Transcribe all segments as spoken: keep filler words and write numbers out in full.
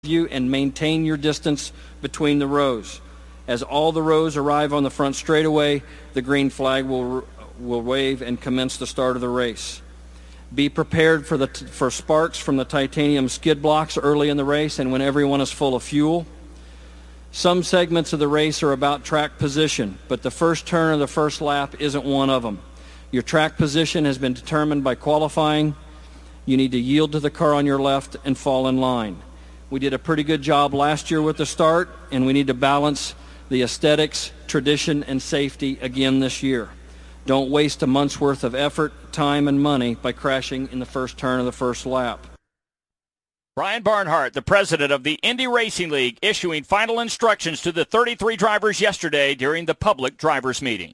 you and maintain your distance between the rows. As all the rows arrive on the front straightaway, the green flag will will wave and commence the start of the race. Be prepared for the for sparks from the titanium skid blocks early in the race and when everyone is full of fuel. Some segments of the race are about track position, but the first turn of the first lap isn't one of them. Your track position has been determined by qualifying. You need to yield to the car on your left and fall in line. We did a pretty good job last year with the start, and we need to balance the aesthetics, tradition, and safety again this year. Don't waste a month's worth of effort, time, and money by crashing in the first turn of the first lap. Brian Barnhart, the president of the Indy Racing League, issuing final instructions to the thirty-three drivers yesterday during the public drivers meeting.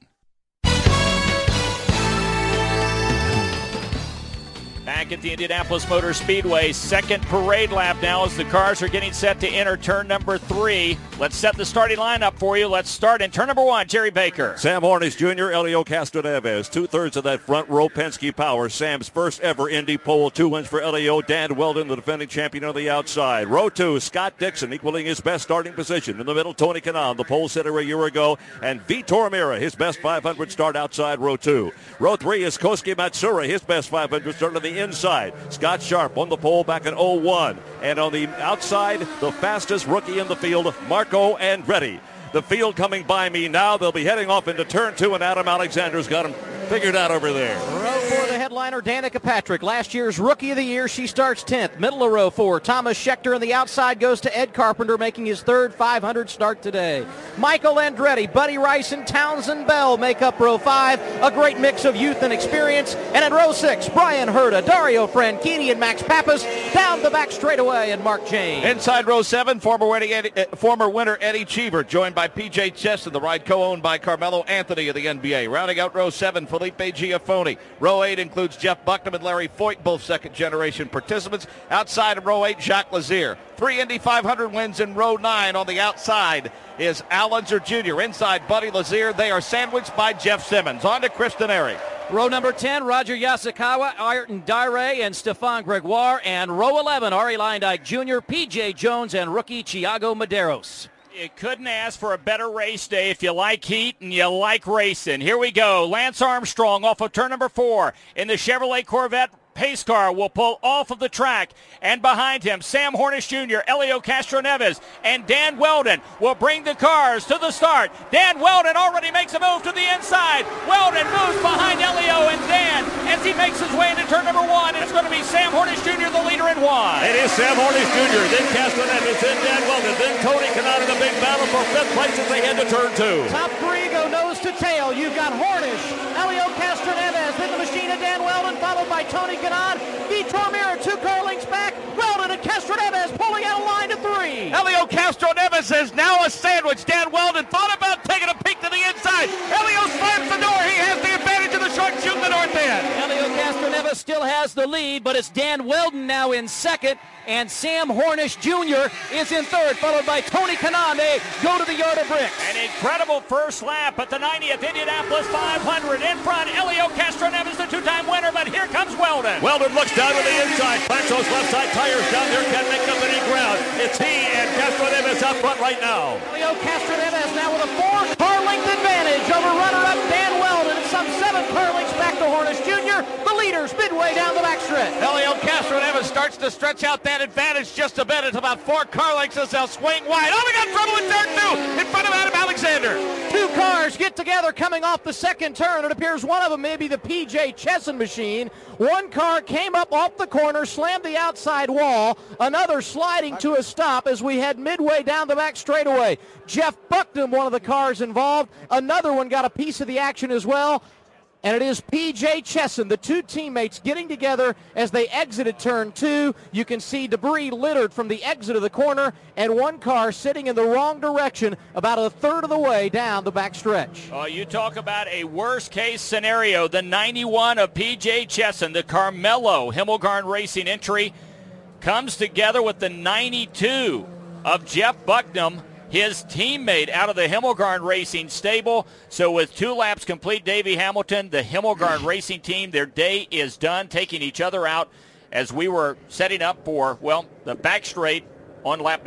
Back at the Indianapolis Motor Speedway, second parade lap now as the cars are getting set to enter turn number three. Let's set the starting lineup for you. Let's start in turn number one, Jerry Baker. Sam Hornish Junior, Elio Castroneves, two-thirds of that front row Penske power. Sam's first ever Indy pole, two wins for Elio. Dan Weldon, the defending champion on the outside. Row two, Scott Dixon, equaling his best starting position. In the middle, Tony Kanaan, the pole sitter a year ago. And Vitor Meira, his best five hundred start outside row two. Row three is Kosuke Matsura, his best five hundred start on the inside. Scott Sharp on the pole back in oh one. And on the outside, the fastest rookie in the field, Marco Andretti. The field coming by me now. They'll be heading off into turn two, and Adam Alexander's got him figured out over there. Row four, the headliner, Danica Patrick. Last year's Rookie of the Year. She starts tenth. Middle of row four, Thomas Schechter, and the outside goes to Ed Carpenter, making his third five hundred start today. Michael Andretti, Buddy Rice, and Townsend Bell make up row five. A great mix of youth and experience. And in row six, Brian Herta, Dario Franchitti, and Max Pappas. Down the back straightaway, and Mark James. Inside row seven, former winner Eddie, uh, former winner Eddie Cheever, joined by P J Chesson, the ride co-owned by Carmelo Anthony of the N B A. Rounding out row seven, Felipe Giafoni. Row eight includes Jeff Bucknam and Larry Foyt, both second-generation participants. Outside of row eight, Jacques Lazier. Three Indy five hundred wins in row nine. On the outside is Al Unser Junior Inside, Buddy Lazier. They are sandwiched by Jeff Simmons. On to Chris Denari. Row number ten, Roger Yasukawa, Ayrton Dare, and Stefan Gregoire. And row eleven, Ari Leindike Junior, P J Jones, and rookie Thiago Medeiros. You couldn't ask for a better race day if you like heat and you like racing. Here we go. Lance Armstrong off of turn number four in the Chevrolet Corvette pace car will pull off of the track, and behind him Sam Hornish Junior, Elio Castroneves, and Dan Weldon will bring the cars to the start. Dan Weldon already makes a move to the inside. Weldon moves behind Elio and Dan as he makes his way into turn number one, and it's going to be Sam Hornish Junior the leader in one. It is Sam Hornish Junior, then Castroneves, then Dan Weldon, then Tony Kanaan in a big battle for fifth place as they head to turn two. Top three go nose to tail. You've got Hornish, Elio Castroneves, then the machine of Dan Weldon, followed by Tony Kanaan. Vitor Meira, two car lengths back. Weldon and Castroneves pulling out a line to three. Elio Castroneves is now a sandwich. Dan Weldon thought about taking a peek to the inside. Elio slams the door. He has the advantage of the short shoot in the north end. Elio Castroneves still has the lead, but it's Dan Weldon now in second, and Sam Hornish Junior is in third, followed by Tony Kanaan. They go to the yard of bricks. An incredible first lap at the ninetieth Indianapolis five hundred. In front, Elio Castroneves, the two-time winner, but here comes Weldon. Weldon looks down to the inside. Clanks those left side tires down there. Can't make up any ground. It's he and Castroneves out front right now. Elio Castroneves now with a four-car length advantage over runner-up Dan Weldon, and some seven car lengths back to Hornish Junior, the leaders midway down the backstretch. Elio Castroneves starts to stretch out that advantage just a bit. It's about four car lengths as they'll swing wide. Oh, we got trouble in turn two in front of Adam Alexander. Two cars get together coming off the second turn. It appears one of them may be the P J Chesson machine. One car came up off the corner, slammed the outside wall. Another sliding to a stop as we head midway down the back straightaway. Jeff Bucknam, one of the cars involved. Another one got a piece of the action as well. And it is P J Chesson, the two teammates getting together as they exited turn two. You can see debris littered from the exit of the corner, and one car sitting in the wrong direction about a third of the way down the back stretch. Oh, you talk about a worst-case scenario. The ninety-one of P J Chesson, the Carmelo Himmelgarn Racing entry, comes together with the ninety-two of Jeff Bucknam, his teammate out of the Himmelgarn Racing stable. So with two laps complete, Davey Hamilton, the Himmelgarn Racing team, their day is done, taking each other out as we were setting up for, well, the back straight on lap